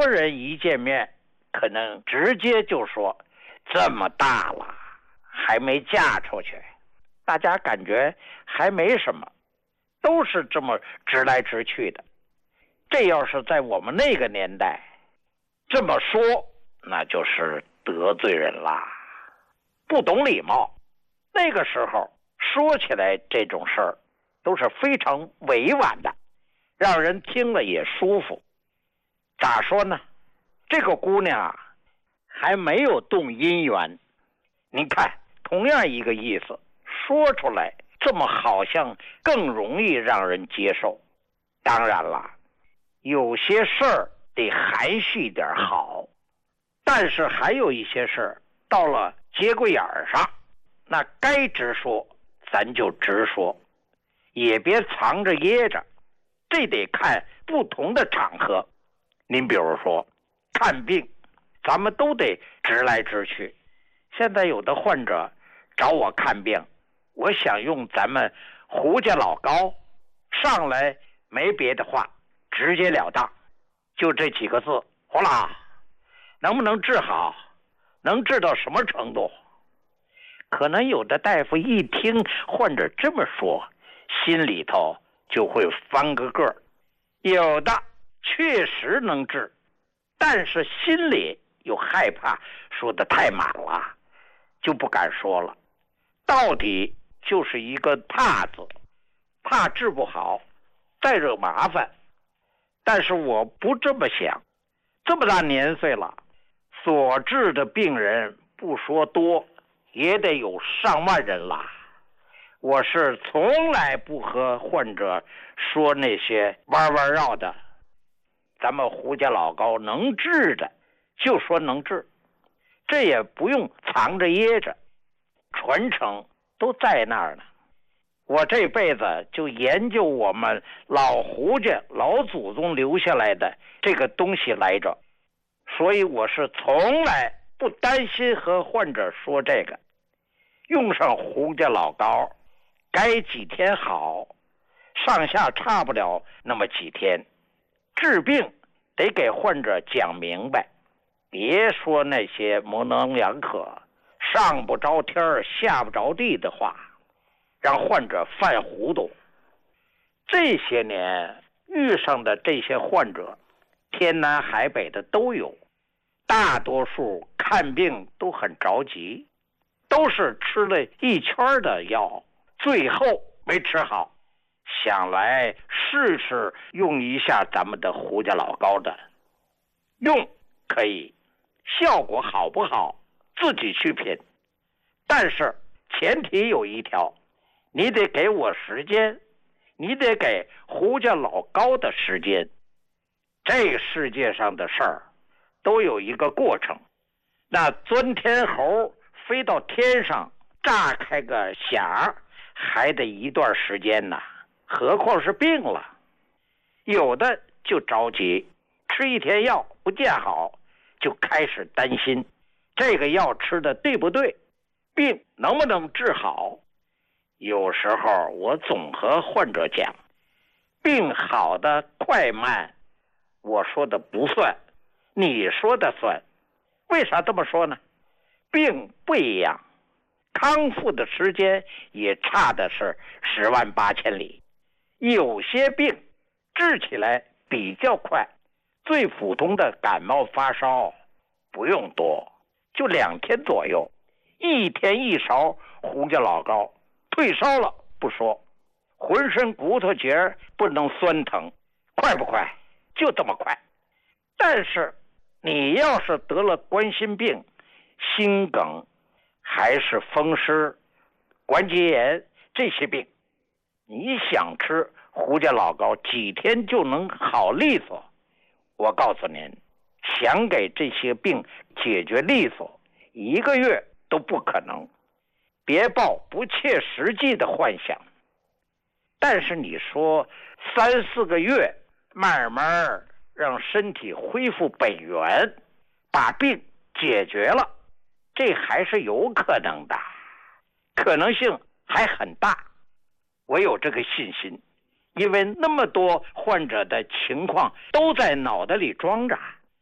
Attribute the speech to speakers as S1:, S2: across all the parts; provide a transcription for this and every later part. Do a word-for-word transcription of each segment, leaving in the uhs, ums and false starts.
S1: 人一见面可能直接就说这么大了还没嫁出去，大家感觉还没什么，都是这么直来直去的。这要是在我们那个年代这么说，那就是得罪人啦，不懂礼貌。那个时候说起来这种事儿都是非常委婉的，让人听了也舒服。咋说呢，这个姑娘啊还没有动姻缘，您看同样一个意思，说出来这么好像更容易让人接受。当然了，有些事儿得含蓄一点好，但是还有一些事儿到了节骨眼儿上，那该直说咱就直说，也别藏着掖着，这得看不同的场合。您比如说看病，咱们都得直来直去。现在有的患者找我看病，我想用咱们胡家老高，上来没别的话，直截了当，就这几个字，胡老能不能治好，能治到什么程度。可能有的大夫一听患者这么说，心里头就会翻个个，有的确实能治，但是心里又害怕说的太满了，就不敢说了。到底就是一个怕字，怕治不好再惹麻烦。但是我不这么想，这么大年岁了，所治的病人不说多也得有上万人了。我是从来不和患者说那些弯弯绕的，咱们胡家老高能治的就说能治，这也不用藏着掖着，传承都在那儿呢。我这辈子就研究我们老胡家老祖宗留下来的这个东西来着，所以我是从来不担心和患者说这个。用上胡家老高该几天好，上下差不了那么几天。治病得给患者讲明白，别说那些模棱两可上不着天下不着地的话，让患者犯糊涂。这些年遇上的这些患者天南海北的都有，大多数看病都很着急，都是吃了一圈的药，最后没吃好，想来试试用一下咱们的胡家老高的。用可以，效果好不好自己去品，但是前提有一条，你得给我时间，你得给胡家老高的时间。这个世界上的事儿都有一个过程，那钻天猴飞到天上炸开个响还得一段时间呢，何况是病了。有的就着急，吃一天药不见好，就开始担心这个药吃的对不对，病能不能治好。有时候我总和患者讲，病好的快慢我说的不算，你说的算。为啥这么说呢？病不一样，康复的时间也差的是十万八千里。有些病治起来比较快，最普通的感冒发烧不用多，就两天左右，一天一勺胡家老高，退烧了不说，浑身骨头节不能酸疼，快不快？就这么快。但是你要是得了冠心病、心梗还是风湿、关节炎这些病，你想吃胡家老高几天就能好利索，我告诉您，想给这些病解决利索，一个月都不可能。别抱不切实际的幻想。但是你说三四个月慢慢让身体恢复本源，把病解决了，这还是有可能的，可能性还很大。我有这个信心，因为那么多患者的情况都在脑袋里装着，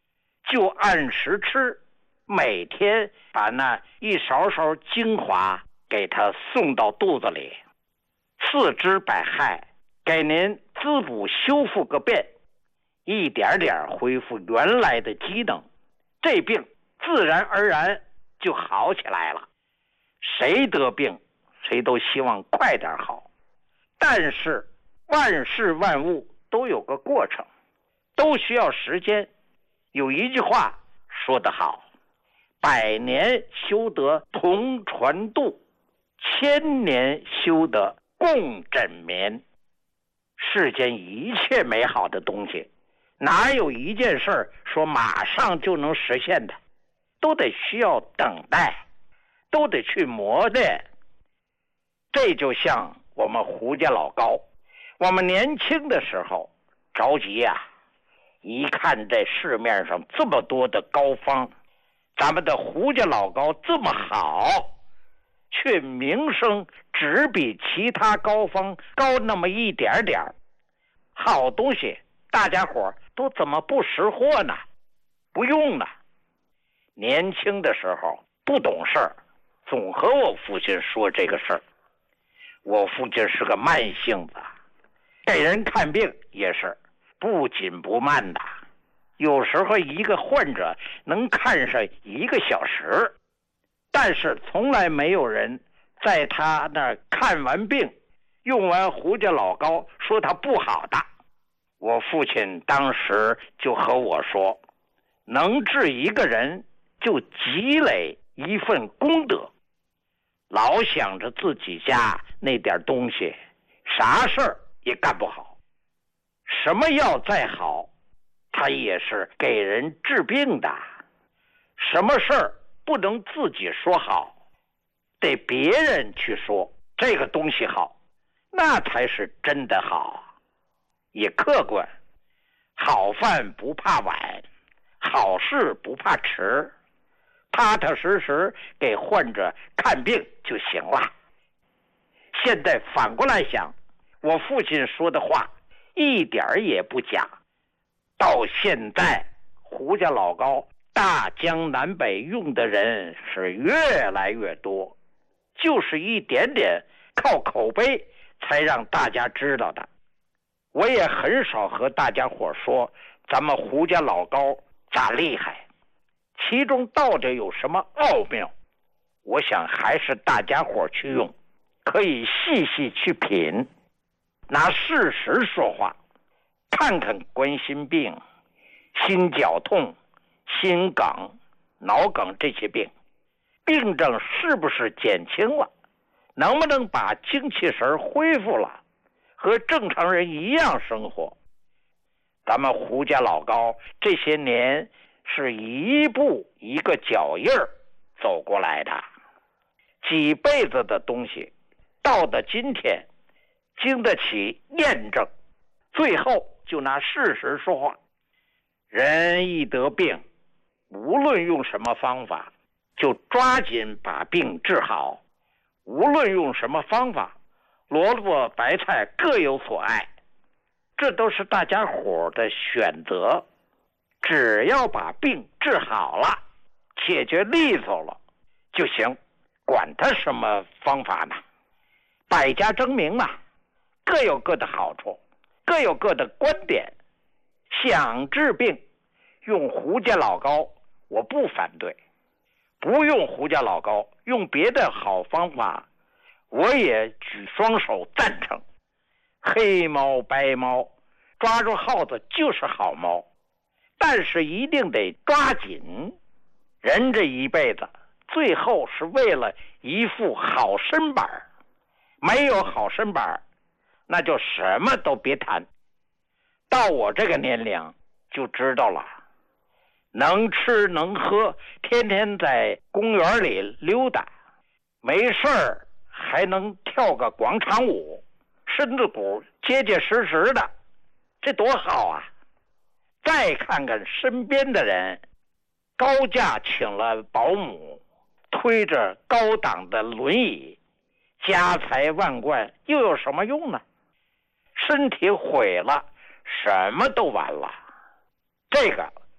S1: 就按时吃，每天把那一勺勺精华给它送到肚子里，四肢百骸，给您滋补修复个遍，一点点恢复原来的机能，这病自然而然就好起来了。谁得病谁都希望快点好，但是万事万物都有个过程，都需要时间。有一句话说得好，百年修得同船渡，千年修得共枕眠。世间一切美好的东西，哪有一件事说马上就能实现的，都得需要等待，都得去磨练。这就像我们胡家老高，我们年轻的时候着急呀、啊，一看这市面上这么多的膏方，咱们的胡家老高这么好，却名声只比其他膏方高那么一点点，好东西大家伙都怎么不识货呢？不用呢。年轻的时候不懂事儿，总和我父亲说这个事儿。我父亲是个慢性子，给人看病也是不紧不慢的，有时候一个患者能看上一个小时，但是从来没有人在他那儿看完病用完胡家老膏说他不好的。我父亲当时就和我说，能治一个人就积累一份功德，老想着自己家那点东西，啥事儿也干不好。什么药再好，它也是给人治病的。什么事儿不能自己说好，得别人去说这个东西好，那才是真的好，也客观。好饭不怕晚，好事不怕迟，踏踏实实给患者看病就行了。现在反过来想，我父亲说的话一点也不假。到现在胡家老膏大江南北用的人是越来越多，就是一点点靠口碑才让大家知道的。我也很少和大家伙说咱们胡家老膏咋厉害，其中到底有什么奥妙，我想还是大家伙去用，可以细细去品，拿事实说话，看看冠心病、心绞痛、心梗、脑梗这些病，病症是不是减轻了，能不能把精气神恢复了，和正常人一样生活。咱们胡家老膏这些年是一步一个脚印儿走过来的，几辈子的东西到了今天经得起验证，最后就拿事实说话。人一得病，无论用什么方法，就抓紧把病治好。无论用什么方法，萝卜白菜各有所爱，这都是大家伙的选择。只要把病治好了，解决利索了就行，管他什么方法呢？百家争鸣嘛，各有各的好处，各有各的观点。想治病用胡家老膏我不反对，不用胡家老膏用别的好方法我也举双手赞成。黑猫白猫，抓住耗子就是好猫，但是一定得抓紧。人这一辈子最后是为了一副好身板，没有好身板那就什么都别谈。到我这个年龄就知道了，能吃能喝，天天在公园里溜达，没事儿还能跳个广场舞，身子骨结结实实的，这多好啊！再看看身边的人，高价请了保姆，推着高档的轮椅，家财万贯，又有什么用呢？身体毁了，什么都完了。这个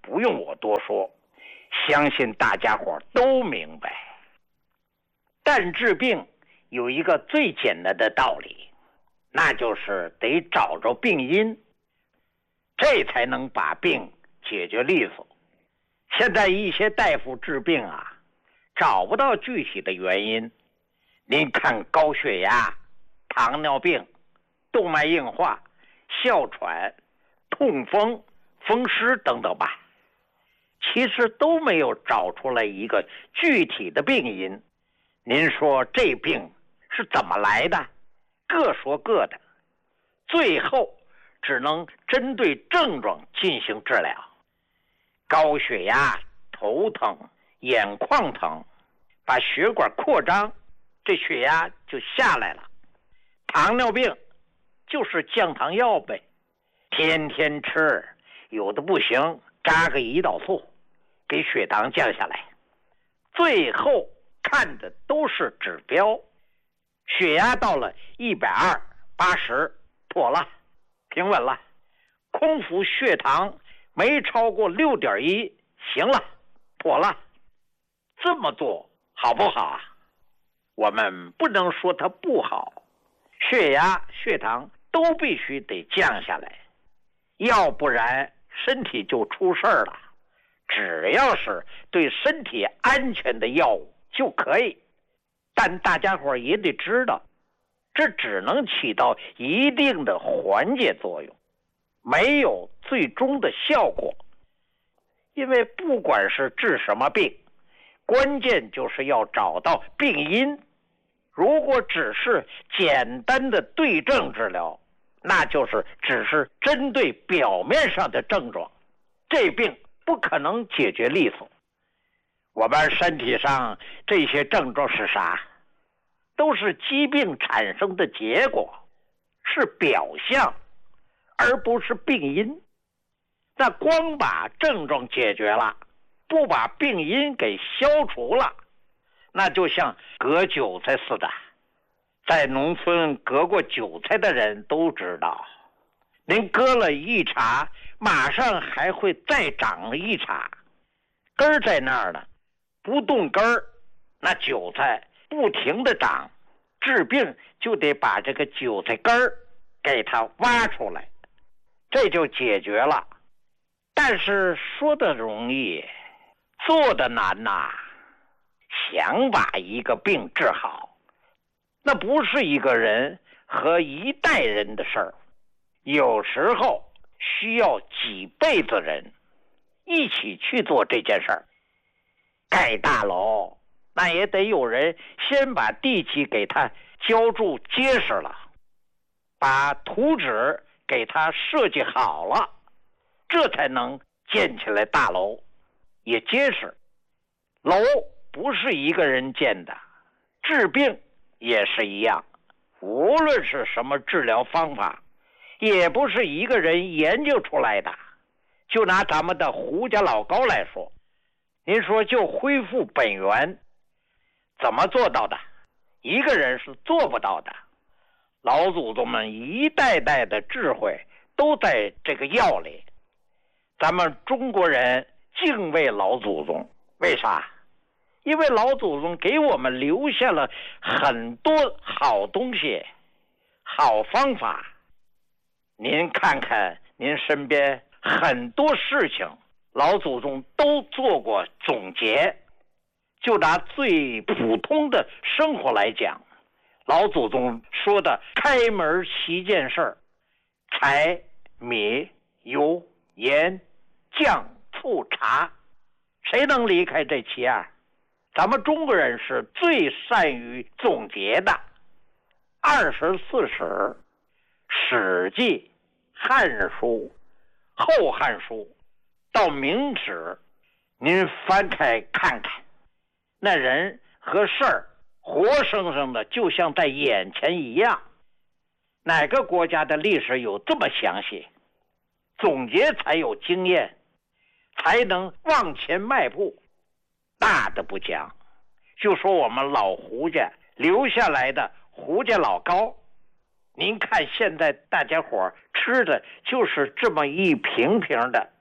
S1: 不用我多说，相信大家伙都明白。但治病有一个最简单的道理，那就是得找着病因，这才能把病解决利索。现在一些大夫治病啊，找不到具体的原因。您看高血压、糖尿病、动脉硬化、哮喘、痛风、风湿等等吧，其实都没有找出来一个具体的病因。您说这病是怎么来的？各说各的，最后只能针对症状进行治疗。高血压、头疼、眼眶疼，把血管扩张，这血压就下来了。糖尿病就是降糖药呗，天天吃，有的不行，扎个胰岛素，给血糖降下来。最后看的都是指标，血压到了一百二、八十，妥了，平稳了。空腹血糖没超过六点一，行了，妥了。这么做好不好啊？我们不能说它不好，血压、血糖都必须得降下来，要不然身体就出事儿了。只要是对身体安全的药物就可以，但大家伙也得知道，这只能起到一定的缓解作用，没有最终的效果。因为不管是治什么病，关键就是要找到病因。如果只是简单的对症治疗，那就是只是针对表面上的症状，这病不可能解决利索。我们身体上这些症状是啥？都是疾病产生的结果，是表象，而不是病因。那光把症状解决了，不把病因给消除了，那就像割韭菜似的。在农村割过韭菜的人都知道，您割了一茬，马上还会再长一茬，根儿在那儿呢，不动根儿，那韭菜不停的长，治病就得把这个韭菜根儿给它挖出来，这就解决了。但是说的容易，做的难呐、啊。想把一个病治好，那不是一个人和一代人的事儿，有时候需要几辈子人一起去做这件事儿。盖大楼，那也得有人先把地基给它浇筑结实了，把图纸给它设计好了，这才能建起来大楼，也结实。楼不是一个人建的，治病也是一样，无论是什么治疗方法，也不是一个人研究出来的。就拿咱们的胡家老高来说，您说就恢复本源，怎么做到的？一个人是做不到的。老祖宗们一代代的智慧都在这个药里。咱们中国人敬畏老祖宗，为啥？因为老祖宗给我们留下了很多好东西、好方法。您看看您身边很多事情，老祖宗都做过总结。就拿最普通的生活来讲，老祖宗说的开门七件事儿：柴、米、油、盐、酱、醋、茶，谁能离开这七样？咱们中国人是最善于总结的。二十四史、史记、汉书、后汉书到明史，您翻开看看，那人和事儿活生生的就像在眼前一样。哪个国家的历史有这么详细？总结才有经验，才能往前迈步。大的不讲，就说我们老胡家留下来的胡家老高，您看现在大家伙吃的就是这么一瓶瓶的，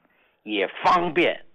S1: 也方便。